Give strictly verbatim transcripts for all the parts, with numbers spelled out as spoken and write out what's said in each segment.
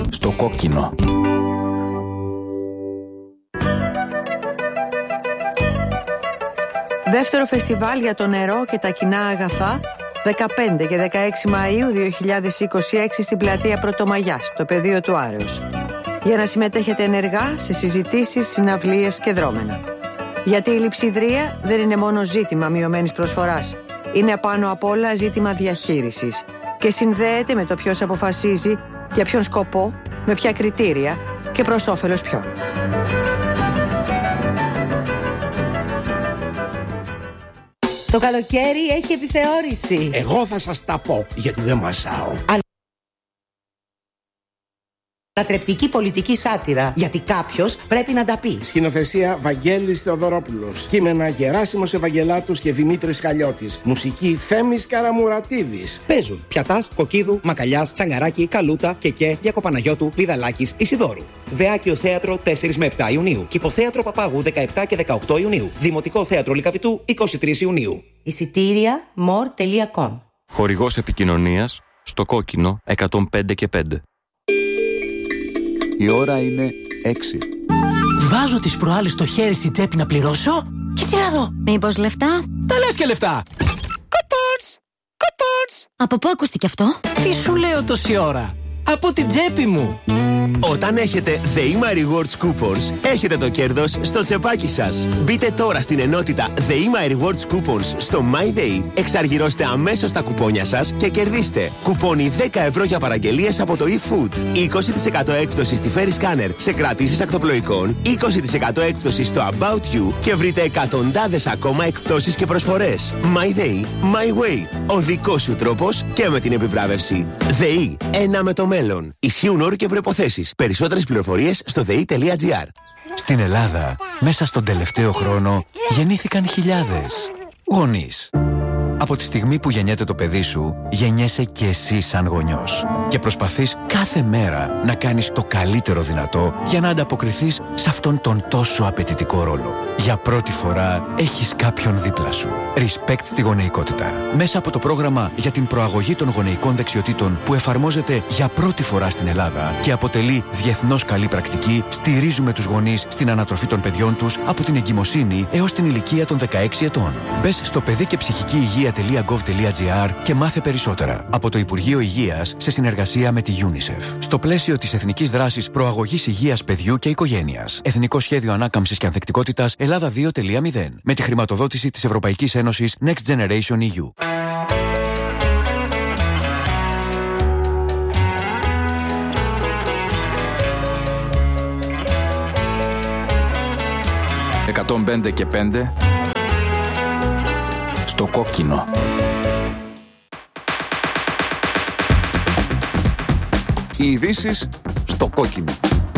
Στο κόκκινο. Δεύτερο φεστιβάλ για το νερό και τα κοινά αγαθά, δεκαπέντε και δεκαέξι Μαΐου δύο χιλιάδες είκοσι έξι στην πλατεία Πρωτομαγιάς, στο πεδίο του Άρεως. Για να συμμετέχετε ενεργά σε συζητήσεις, συναυλίες και δρόμενα. Γιατί η λειψιδρία δεν είναι μόνο ζήτημα μειωμένης προσφοράς. Είναι πάνω απ' όλα ζήτημα διαχείρισης και συνδέεται με το ποιος αποφασίζει, για ποιον σκοπό, με ποια κριτήρια και προς όφελος ποιον. Το καλοκαίρι έχει επιθεώρηση. Εγώ θα σας τα πω, γιατί δεν μασάω. Ανατρεπτική πολιτική σάτυρα, γιατί κάποιος πρέπει να τα πει. Σκηνοθεσία Βαγγέλης Θεοδωρόπουλος. Κείμενα Γεράσιμος Ευαγγελάτους και Δημήτρης Χαλιώτης. Μουσική Θέμης Καραμουρατίδης. Παίζουν Πιατάς, Κοκκίδου, Μακαλιάς, Τσαγκαράκη, Καλούτα, Κεκέ, Διακοπαναγιώτου, Πηδαλάκης, Ισιδώρου. Βεάκιο Θέατρο τέσσερα με επτά Ιουνίου. Κηποθέατρο Παπάγου δεκαεπτά και δεκαοκτώ Ιουνίου. Δημοτικό Θέατρο Λυκαβητού είκοσι τρεις Ιουνίου. Εισιτήρια more τελεία com. Χορηγός επικοινωνίας στο κόκκινο εκατόν πέντε και πέντε. Η ώρα είναι έξι. Βάζω τις προάλλες στο χέρι στην τσέπη να πληρώσω και τι να δω. Μήπως λεφτά? Τα λες και λεφτά. Coupons! Coupons! Από πού ακούστηκε αυτό? Τι σου λέω τόση ώρα? Από την τσέπη μου. Όταν έχετε ΔΕΗΜΑ Rewards Coupons, έχετε το κέρδος στο τσεπάκι σας. Μπείτε τώρα στην ενότητα ΔΕΗΜΑ Rewards Coupons στο MyDay, εξαργυρώστε αμέσως τα κουπόνια σας και κερδίστε κουπόνι δέκα ευρώ για παραγγελίες από το eFood, είκοσι τοις εκατό έκπτωση στη Ferry Scanner σε κρατήσεις ακτοπλοϊκών, είκοσι τοις εκατό έκπτωση στο About You και βρείτε εκατοντάδες ακόμα εκπτώσεις και προσφορές. MyDay, My Way. Ο δικός σου τρόπος και με την επιβράβευση. ΔΕΗ, ένα με το μέλλον. Ισχύουν όροι και προϋποθέσεις. Περισσότερες πληροφορίες στο δε ι τελεία τζι άρ. Στην Ελλάδα, μέσα στον τελευταίο χρόνο, γεννήθηκαν χιλιάδες γονείς. Από τη στιγμή που γεννιέται το παιδί σου, γεννιέσαι και εσύ σαν γονιός. Και προσπαθείς κάθε μέρα να κάνεις το καλύτερο δυνατό για να ανταποκριθείς σε αυτόν τον τόσο απαιτητικό ρόλο. Για πρώτη φορά έχεις κάποιον δίπλα σου. Respect στη γονεϊκότητα. Μέσα από το πρόγραμμα για την προαγωγή των γονεϊκών δεξιοτήτων που εφαρμόζεται για πρώτη φορά στην Ελλάδα και αποτελεί διεθνώς καλή πρακτική, στηρίζουμε τους γονείς στην ανατροφή των παιδιών τους από την εγκυμοσύνη έως την ηλικία των δεκαέξι ετών. Μπες στο παιδί και ψυχική υγεία τελεία γκοβ τελεία τζι άρ και μάθε περισσότερα. Από το Υπουργείο Υγείας σε συνεργασία με τη UNICEF. Στο πλαίσιο της Εθνικής Δράσης Προαγωγής Υγείας Παιδιού και Οικογένειας. Εθνικό Σχέδιο Ανάκαμψης και Ανθεκτικότητας Ελλάδα δύο τελεία μηδέν. Με τη χρηματοδότηση της Ευρωπαϊκής Ένωσης Next Generation ι γιου. εκατόν πέντε και πέντε. Στο κόκκινο. Οι ειδήσεις στο κόκκινο.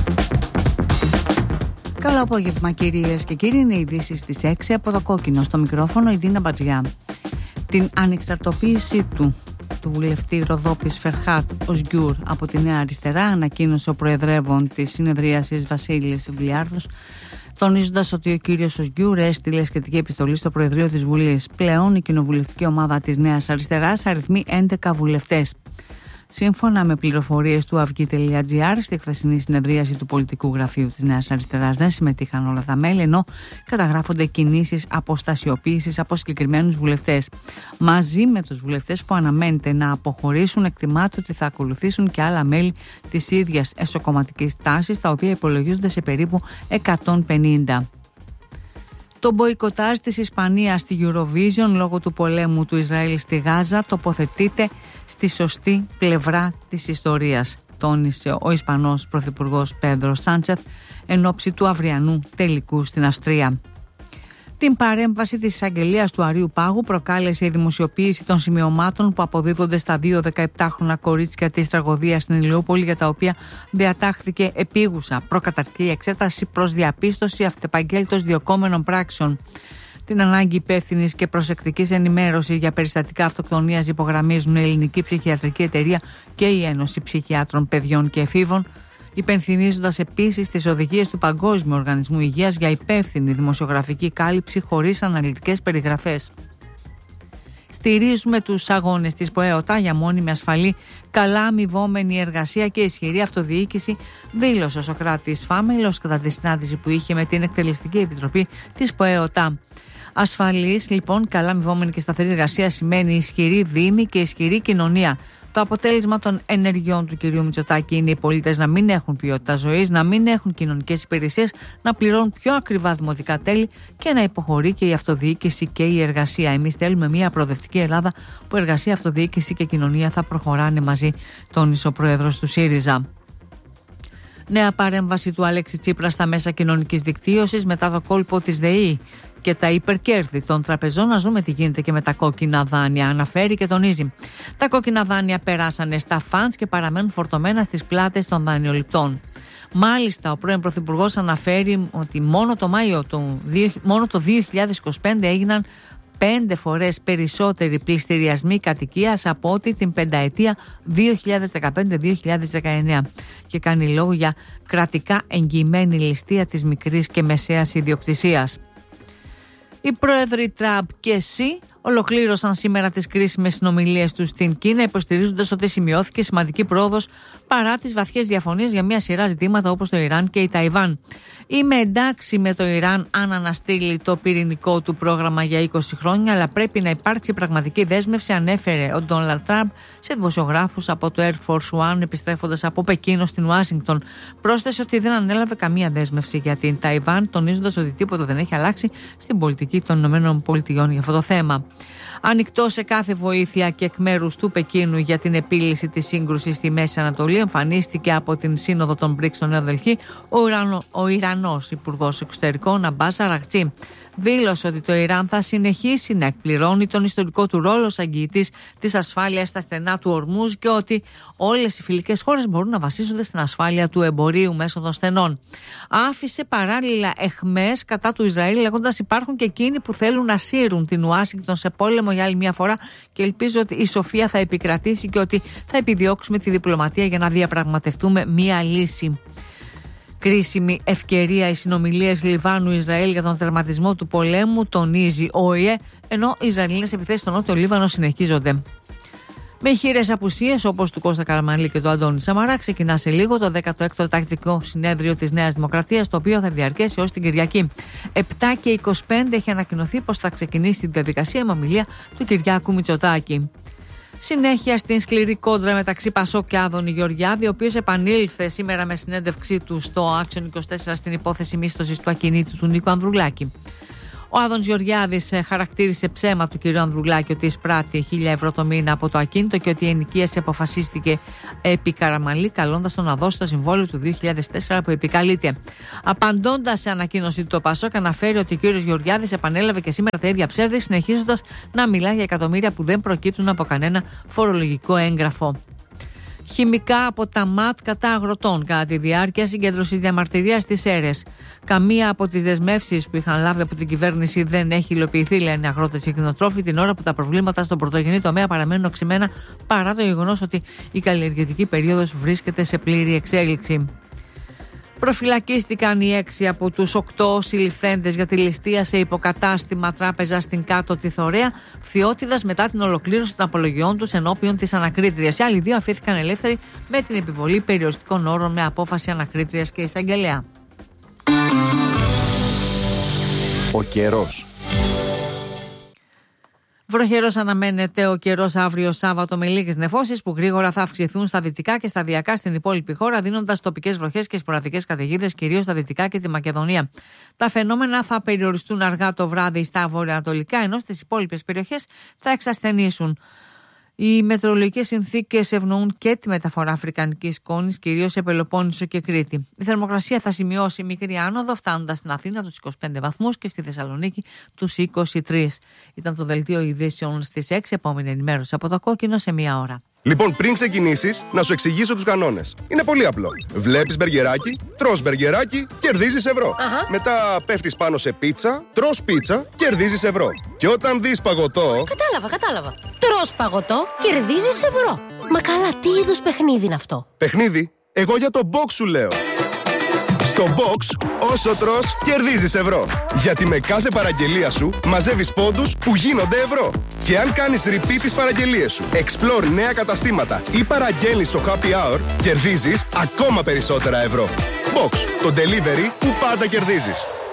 Καλό απόγευμα κυρίες και κύριοι, είναι οι ειδήσεις στις έξι από το κόκκινο. Στο μικρόφωνο η Δίνα Μπατζιά. Την ανεξαρτοποίησή του του βουλευτή Ροδόπης Φερχάτ Οσγιούρ από τη Νέα Αριστερά ανακοίνωσε ο προεδρεύων της συνεδρίασης Βασίλης Βλιάρδος, τονίζοντας ότι ο κύριος Οσγιούρ έστειλε σχετική επιστολή στο Προεδρείο της Βουλής. Πλέον η κοινοβουλευτική ομάδα της Νέας Αριστεράς αριθμεί έντεκα βουλευτές. Σύμφωνα με πληροφορίες του αυγή τελεία τζι άρ, στη χθεσινή συνεδρίαση του πολιτικού γραφείου της Νέας Αριστεράς δεν συμμετείχαν όλα τα μέλη, ενώ καταγράφονται κινήσεις αποστασιοποίησης από συγκεκριμένους βουλευτές. Μαζί με τους βουλευτές που αναμένεται να αποχωρήσουν, εκτιμάται ότι θα ακολουθήσουν και άλλα μέλη της ίδιας εσωκομματικής τάσης, τα οποία υπολογίζονται σε περίπου εκατόν πενήντα. Το μποϊκοτάζ της Ισπανίας στη Eurovision λόγω του πολέμου του Ισραήλ στη Γάζα τοποθετείται στη σωστή πλευρά της ιστορίας, τόνισε ο Ισπανός Πρωθυπουργός Πέντρο Σάντσεθ εν ώψη του αυριανού τελικού στην Αυστρία. Την παρέμβαση της εισαγγελίας του Αρείου Πάγου προκάλεσε η δημοσιοποίηση των σημειωμάτων που αποδίδονται στα δύο δεκαεπτάχρονα κορίτσια της τραγωδίας στην Ηλιούπολη, για τα οποία διατάχθηκε επίγουσα προκαταρκτική εξέταση προς διαπίστωση αυτεπαγγέλτως διωκόμενων πράξεων. Την ανάγκη υπεύθυνης και προσεκτικής ενημέρωσης για περιστατικά αυτοκτονίας υπογραμμίζουν η Ελληνική Ψυχιατρική Εταιρεία και η Ένωση Ψυχιάτρων Παιδιών και Εφήβων, υπενθυμίζοντας επίσης τις οδηγίες του Παγκόσμιου Οργανισμού Υγείας για υπεύθυνη δημοσιογραφική κάλυψη χωρίς αναλυτικές περιγραφές. Στηρίζουμε τους αγώνες της ΠΟΕΟΤΑ για μόνιμη, ασφαλή, καλά αμοιβόμενη εργασία και ισχυρή αυτοδιοίκηση, δήλωσε ο Σωκράτης Φάμελος κατά τη συνάντηση που είχε με την Εκτελεστική Επιτροπή της ΠΟΕΟΤΑ. Ασφαλής, λοιπόν, καλά αμοιβόμενη και σταθερή εργασία σημαίνει ισχυρή δήμη και ισχυρή κοινωνία. Το αποτέλεσμα των ενεργειών του κ. Μητσοτάκη είναι οι πολίτες να μην έχουν ποιότητα ζωής, να μην έχουν κοινωνικές υπηρεσίες, να πληρώνουν πιο ακριβά δημοτικά τέλη και να υποχωρεί και η αυτοδιοίκηση και η εργασία. Εμείς θέλουμε μια προοδευτική Ελλάδα που εργασία, αυτοδιοίκηση και κοινωνία θα προχωράνε μαζί, τόνισε ο πρόεδρος του ΣΥΡΙΖΑ. Νέα παρέμβαση του Αλέξη Τσίπρα στα μέσα κοινωνικής δικτύωσης μετά το κόλπο της ΔΕΗ και τα υπερκέρδη των τραπεζών. Να δούμε τι γίνεται και με τα κόκκινα δάνεια. Αναφέρει και τονίζει. Τα κόκκινα δάνεια περάσανε στα φαντς και παραμένουν φορτωμένα στις πλάτες των δανειοληπτών. Μάλιστα, ο πρώην Πρωθυπουργός αναφέρει ότι μόνο το Μάιο, το, μόνο το δύο χιλιάδες είκοσι πέντε έγιναν πέντε φορές περισσότεροι πληστηριασμοί κατοικίας από ότι την πενταετία δύο χιλιάδες δεκαπέντε δύο χιλιάδες δεκαεννέα. Και κάνει λόγο για κρατικά εγγυημένη ληστεία της μικρής και μεσαίας ιδιοκτησίας. Οι πρόεδροι Τραμπ και Σι ολοκλήρωσαν σήμερα τις κρίσιμες συνομιλίες τους στην Κίνα, υποστηρίζοντας ότι σημειώθηκε σημαντική πρόοδος παρά τις βαθιές διαφωνίες για μια σειρά ζητήματα όπως το Ιράν και η Ταϊβάν. Είμαι εντάξει με το Ιράν αν αναστείλει το πυρηνικό του πρόγραμμα για είκοσι χρόνια, αλλά πρέπει να υπάρξει πραγματική δέσμευση, ανέφερε ο Ντόναλντ Τραμπ σε δημοσιογράφους από το Air Force One επιστρέφοντας από Πεκίνο στην Ουάσιγκτον. Πρόσθεσε ότι δεν ανέλαβε καμία δέσμευση για την Ταϊβάν, τονίζοντας ότι τίποτα δεν έχει αλλάξει στην πολιτική των ΗΠΑ για αυτό το θέμα. Ανοιχτό σε κάθε βοήθεια και εκ μέρους του Πεκίνου για την επίλυση της σύγκρουσης στη Μέση Ανατολή, εμφανίστηκε από την Σύνοδο των μπρικς στο Νέο Δελχή ο, Ιρανο, ο Ιρανός Υπουργός Εξωτερικών Αμπάς Αραγτσί. Δήλωσε ότι το Ιράν θα συνεχίσει να εκπληρώνει τον ιστορικό του ρόλο ως αγγιητής της ασφάλειας στα στενά του Ορμούζ και ότι όλες οι φιλικές χώρες μπορούν να βασίζονται στην ασφάλεια του εμπορίου μέσω των στενών. Άφησε παράλληλα αιχμές κατά του Ισραήλ, λέγοντας υπάρχουν και εκείνοι που θέλουν να σύρουν την Ουάσιγκτον σε πόλεμο για άλλη μια φορά και ελπίζω ότι η σοφία θα επικρατήσει και ότι θα επιδιώξουμε τη διπλωματία για να διαπραγματευτούμε μια λύση. Κρίσιμη ευκαιρία οι συνομιλίες Λιβάνου-Ισραήλ για τον τερματισμό του πολέμου, τονίζει ο ΟΗΕ, ενώ οι Ισραηλινές επιθέσεις στο Νότιο Λίβανο συνεχίζονται. Με χείρες απουσίες όπως του Κώστα Καραμανλή και του Αντώνη Σαμαρά, ξεκινά σε λίγο το δέκατο έκτο τακτικό συνέδριο της Νέας Δημοκρατίας, το οποίο θα διαρκέσει ως την Κυριακή. επτά και είκοσι πέντε έχει ανακοινωθεί πως θα ξεκινήσει τη διαδικασία με ομιλία του Κυριάκου Μητσοτάκη. Συνέχεια στην σκληρή κόντρα μεταξύ Πασόκ και Άδωνη Γεωργιάδη, ο οποίος επανήλθε σήμερα με συνέντευξή του στο Action είκοσι τέσσερα στην υπόθεση μίσθωσης του ακινήτου του Νίκου Ανδρουλάκη. Ο Άδωνης Γεωργιάδης χαρακτήρισε ψέμα του κ. Ανδρουλάκη ότι εισπράττει χίλια ευρώ το μήνα από το ακίνητο και ότι η ενοικίαση αποφασίστηκε επί Καραμανλή, καλώντας τον να δώσει το συμβόλαιο του δύο χιλιάδες τέσσερα που επικαλείται. Απαντώντας σε ανακοίνωση του, το Πασόκ αναφέρει ότι ο κ. Γεωργιάδης επανέλαβε και σήμερα τα ίδια ψεύδη, συνεχίζοντας να μιλά για εκατομμύρια που δεν προκύπτουν από κανένα φορολογικό έγγραφο. Χημικά από τα ΜΑΤ κατά αγροτών κατά τη διάρκεια συγκέντρωση διαμαρτυρίας στις Σέρρες. Καμία από τις δεσμεύσεις που είχαν λάβει από την κυβέρνηση δεν έχει υλοποιηθεί, λένε αγρότες και κτηνοτρόφοι, την ώρα που τα προβλήματα στον πρωτογενή τομέα παραμένουν οξυμένα παρά το γεγονός ότι η καλλιεργητική περίοδος βρίσκεται σε πλήρη εξέλιξη. Προφυλακίστηκαν οι έξι από τους οκτώ συλληφθέντες για τη ληστεία σε υποκατάστημα τράπεζα στην Κάτω τη Θωρέα Φθιώτιδας μετά την ολοκλήρωση των απολογιών τους ενώπιον της ανακρίτριας. Οι άλλοι δύο αφήθηκαν ελεύθεροι με την επιβολή περιοριστικών όρων με απόφαση ανακρίτριας και εισαγγελέα. Ο καιρός. Βροχερός αναμένεται ο καιρός αύριο Σάββατο με λίγες νεφώσεις που γρήγορα θα αυξηθούν στα δυτικά και σταδιακά στην υπόλοιπη χώρα, δίνοντας τοπικές βροχές και σποραδικές καταιγίδες κυρίως στα δυτικά και τη Μακεδονία. Τα φαινόμενα θα περιοριστούν αργά το βράδυ στα βορειοανατολικά, ενώ στις υπόλοιπες περιοχές θα εξασθενήσουν. Οι μετεωρολογικές συνθήκες ευνοούν και τη μεταφορά αφρικανικής σκόνης, κυρίως σε Πελοπόννησο και Κρήτη. Η θερμοκρασία θα σημειώσει μικρή άνοδο, φτάνοντας στην Αθήνα τους είκοσι πέντε βαθμούς και στη Θεσσαλονίκη τους είκοσι τρία. Ήταν το δελτίο ειδήσεων στις έξι, επόμενη ενημέρωση από το Κόκκινο σε μία ώρα. Λοιπόν, πριν ξεκινήσεις, να σου εξηγήσω τους κανόνες. Είναι πολύ απλό. Βλέπεις μπεργκεράκι, τρως μπεργκεράκι, κερδίζεις ευρώ. Αχα. Μετά πέφτεις πάνω σε πίτσα, τρως πίτσα, κερδίζεις ευρώ. Και όταν δεις παγωτό... Κατάλαβα, κατάλαβα. Τρως παγωτό, κερδίζεις ευρώ. Μα καλά, τι είδους παιχνίδι είναι αυτό? Παιχνίδι? Εγώ για το box σου λέω. Στο Box, όσο τρως, κερδίζεις ευρώ. Γιατί με κάθε παραγγελία σου μαζεύεις πόντους που γίνονται ευρώ. Και αν κάνεις repeat τις παραγγελίες σου, explore νέα καταστήματα ή παραγγέλνεις στο happy hour, κερδίζεις ακόμα περισσότερα ευρώ. Box, το delivery που πάντα κερδίζεις.